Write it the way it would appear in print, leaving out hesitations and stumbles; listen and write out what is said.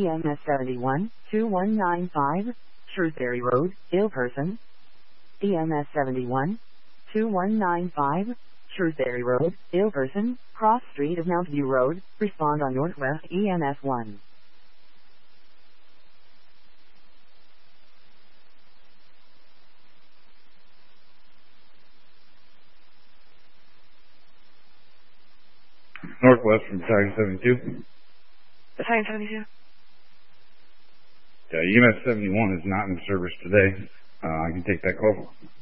EMS 71, 2195, Shrewsbury Road, Ilperson. EMS 71, 2195, Shrewsbury Road, Ilperson, Cross Street of Mount View Road, respond on Northwest EMS 1. Northwest from Battalion 72. Battalion 72. EMS 71 is not in service today. I can take that call.